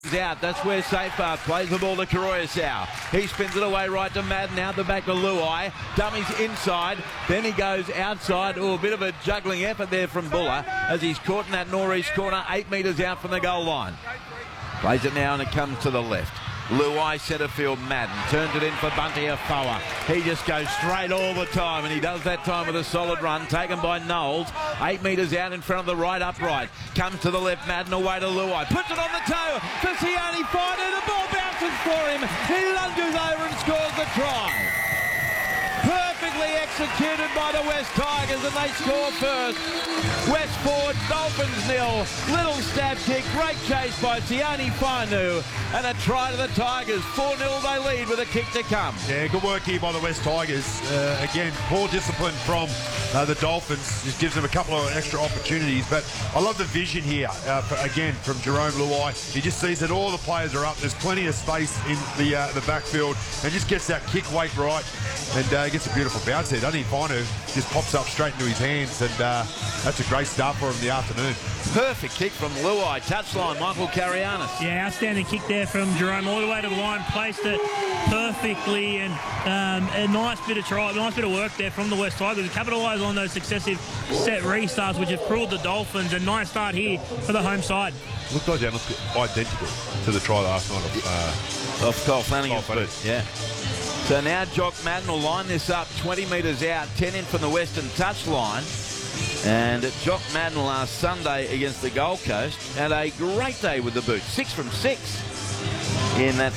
Out. That's where Safepath plays the ball to Karoyasau. He spins it away right to Madden. Out the back to Luai. Dummies inside. Then he goes outside. Oh, a bit of a juggling effort there from Buller as he's caught in that northeast corner, 8 metres out from the goal line. Plays it now and it comes to the left. Luai centre field Madden turns it in for Bunty Afoa. He just goes straight all the time, and he does that time with a solid run taken by Knowles. 8 metres out in front of the right upright. Comes to the left, Madden away to Luai. Puts it on the toe for Sione Fainu. The ball bounces for him. He lunges over and scores the try. Perfectly executed by the West Tigers, and they score first. West Ford, Dolphins 0. Little stab kick, great chase by Sione Fainu, and a try to the Tigers. 4-0 they lead with a kick to come. Yeah, good work here by the West Tigers. Again, poor discipline from the Dolphins. Just gives them a couple of extra opportunities. But I love the vision here, again, from Jerome Luai. He just sees that all the players are up. There's plenty of space in the backfield, and just gets that kick weight right, and gets a beautiful bounce there, doesn't he? Fainu just pops up straight into his hands, and that's a great start for him in the afternoon. Perfect kick from Luai. Touchline, Michael Karianis. Yeah, outstanding kick there from Jerome all the way to the line. Placed it perfectly, and a nice bit of try, nice bit of work there from the West Tigers to capitalise on those successive set restarts, which have cruelled the Dolphins. A nice start here for the home side. Looked identical to the try last night Of Kyle Flanagan's boot. Yeah. So now Jock Madden will line this up 20 metres out, 10 in from the western touchline. And Jock Madden last Sunday against the Gold Coast had a great day with the boot. 6 from 6 in that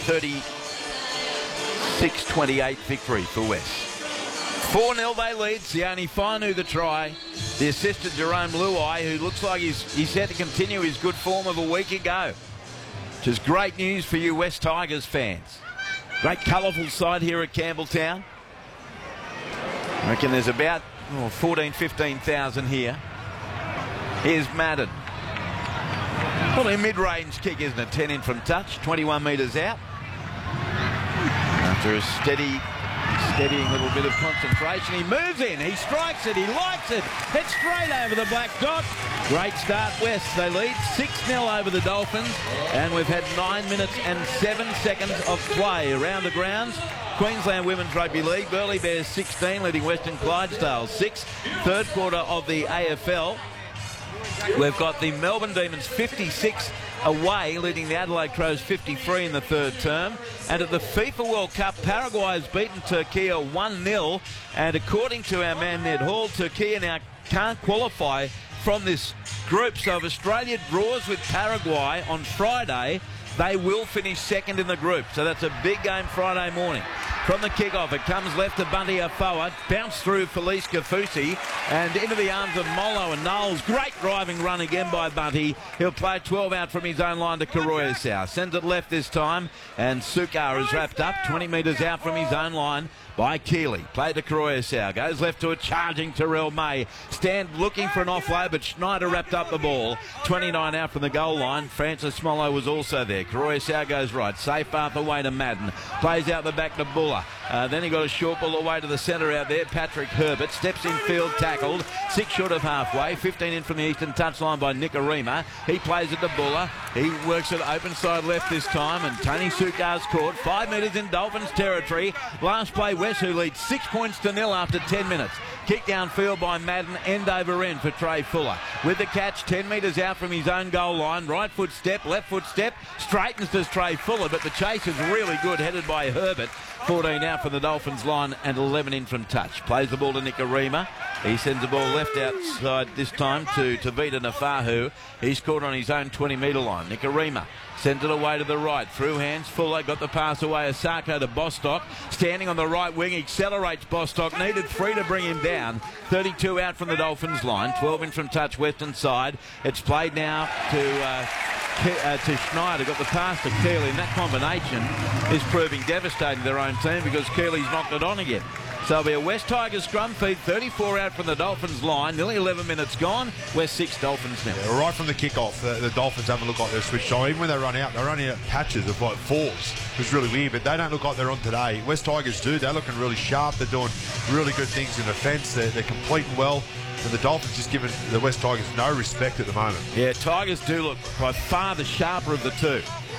36-28 victory for West. 4-0 they lead. Sione Fainu the try. The assistant Jerome Luai, who looks like he's set to continue his good form of a week ago. Which is great news for you West Tigers fans. Great colourful side here at Campbelltown. I reckon there's about 15,000 here. Here's Madden. Probably a mid-range kick, isn't it? 10 in from touch, 21 metres out. After a steadying little bit of concentration, he moves in, he strikes it, he likes it. Heads straight over the black dot. Great start, West. They lead 6-0 over the Dolphins, and we've had 9 minutes and 7 seconds of play around the grounds. Queensland Women's Rugby League, Burleigh Bears 16, leading Western Clydesdale 6. Third quarter of the AFL. We've got the Melbourne Demons 56 away, leading the Adelaide Crows 53 in the third term. And at the FIFA World Cup, Paraguay has beaten Turkey 1-0. And according to our man Ned Hall, Turkey now can't qualify from this group. So if Australia draws with Paraguay on Friday, they will finish second in the group. So that's a big game Friday morning. From the kickoff, it comes left to Bunty Afoa, bounced through Felice Kafusi, and into the arms of Molo and Knowles. Great driving run again by Bunty. He'll play 12 out from his own line to Karoyasau. Sends it left this time, and Sukar is wrapped up 20 metres out from his own line by Keeley. Play to Karoyasau. Goes left to a charging Terrell May. Stand looking for an offload, but Schneider wrapped up the ball. 29 out from the goal line. Francis Smollo was also there. Karoyasau goes right. Safe path away to Madden. Plays out the back to Buller. Then he got a short ball away to the centre out there. Patrick Herbert steps in field, tackled. 6 short of halfway. 15 in from the eastern touchline by Nicarima. He plays it to Buller. He works it open side left this time, and Tony Sukar's caught. 5 metres in Dolphins territory. Last play, West, who leads 6 points to 0 after 10 minutes. Kick downfield by Madden, end over end for Trey Fuller. With the catch, 10 metres out from his own goal line. Right foot step, left foot step. Straightens to Trey Fuller, but the chase is really good, headed by Herbert. 14 out from the Dolphins line and 11 in from touch. Plays the ball to Nicarima. He sends the ball left outside this time to Tavita Nafahu. He's caught on his own 20-metre line. Nicarima sends it away to the right. Through hands, Fuller got the pass away. Asako to Bostock. Standing on the right wing, accelerates Bostock. Needed 3 to bring him down. 32 out from the Dolphins line. 12 in from touch, western side. It's played now to Schneider. Got the pass to Keeley, and that combination is proving devastating to their own team because Keeley's knocked it on again. So it'll be a West Tigers scrum feed, 34 out from the Dolphins line, nearly 11 minutes gone. West 6, Dolphins now. Yeah, right from the kickoff, the Dolphins haven't looked like they're switched on. Even when they run out, they're running out patches of like fours. It's really weird, but they don't look like they're on today. West Tigers do. They're looking really sharp. They're doing really good things in defence. They're completing well. And the Dolphins just giving the West Tigers no respect at the moment. Yeah, Tigers do look by far the sharper of the two.